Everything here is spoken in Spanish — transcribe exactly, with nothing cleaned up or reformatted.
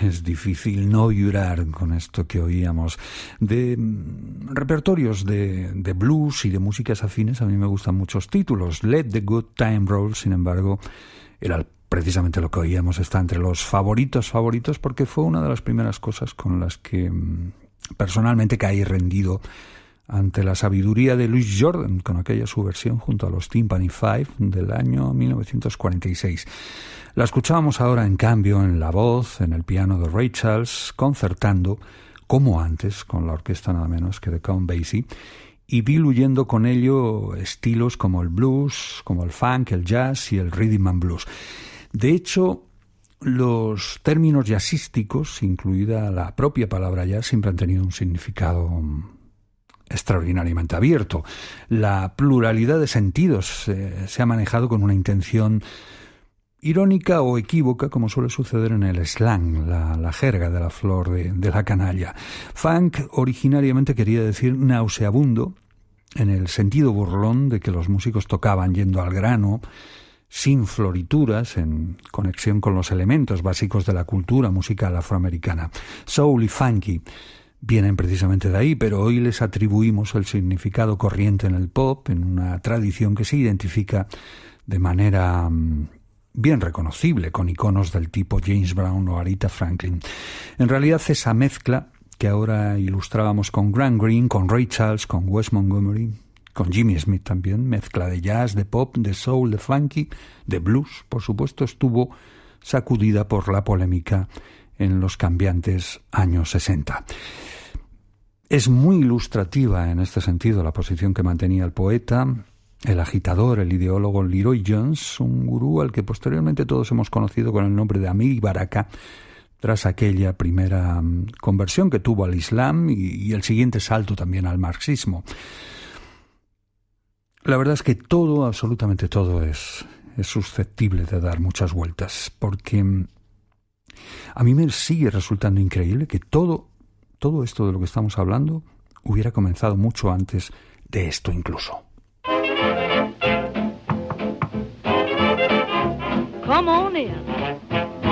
es difícil no llorar con esto que oíamos. De mm, repertorios de, de blues y de músicas afines a mí me gustan muchos títulos. Let the Good Time Roll, sin embargo, era precisamente lo que oíamos, está entre los favoritos favoritos porque fue una de las primeras cosas con las que mm, personalmente caí rendido ante la sabiduría de Louis Jordan, con aquella su versión junto a los Tympany Five del año mil novecientos cuarenta y seis. La escuchábamos ahora, en cambio, en la voz, en el piano de Ray Charles, concertando, como antes, con la orquesta nada menos que de Count Basie, y diluyendo con ello estilos como el blues, como el funk, el jazz y el rhythm and blues. De hecho, los términos jazzísticos, incluida la propia palabra jazz, siempre han tenido un significado extraordinariamente abierto. La pluralidad de sentidos eh, se ha manejado con una intención irónica o equívoca, como suele suceder en el slang, la, la jerga de la flor de, de la canalla. Funk originariamente quería decir nauseabundo, en el sentido burlón de que los músicos tocaban yendo al grano, sin florituras, en conexión con los elementos básicos de la cultura musical afroamericana. Soul y funky vienen precisamente de ahí, pero hoy les atribuimos el significado corriente en el pop, en una tradición que se identifica de manera um, bien reconocible con iconos del tipo James Brown o Aretha Franklin. En realidad, esa mezcla que ahora ilustrábamos con Grant Green, con Ray Charles, con Wes Montgomery, con Jimmy Smith también, mezcla de jazz, de pop, de soul, de funky, de blues, por supuesto, estuvo sacudida por la polémica en los cambiantes años sesenta. Es muy ilustrativa en este sentido la posición que mantenía el poeta, el agitador, el ideólogo Leroy Jones, un gurú al que posteriormente todos hemos conocido con el nombre de Amiri Baraka, tras aquella primera conversión que tuvo al Islam y, y el siguiente salto también al marxismo. La verdad es que todo, absolutamente todo, es, es susceptible de dar muchas vueltas, porque a mí me sigue resultando increíble que todo, todo esto de lo que estamos hablando hubiera comenzado mucho antes de esto incluso. Come on in.